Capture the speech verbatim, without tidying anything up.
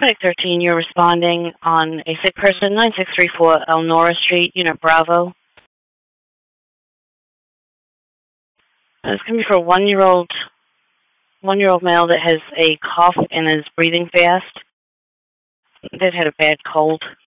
Suspect thirteen, you're responding on a sick person, nine six three four Elnora Street, Unit Bravo. It's going to be for a one-year-old, one-year-old male that has a cough and is breathing fast. That had a bad cold.